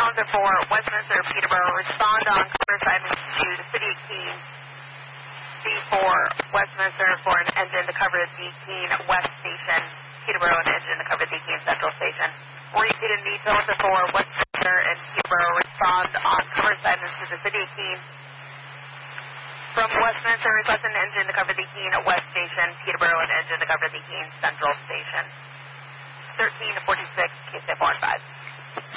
Delta 4, Westminster, Peterborough, respond on cover assignments to the City of Keene, C4, Westminster for an engine to cover the Keene West Station, Peterborough an engine to cover the Keene Central Station. Repeated need Delta 4, Westminster and Peterborough, respond on cover assignments to the City of Keene. From Westminster, request an engine to cover the Keene West Station, Peterborough an engine to cover the Keene Central Station. 13 to 46, KSA 4 and 5.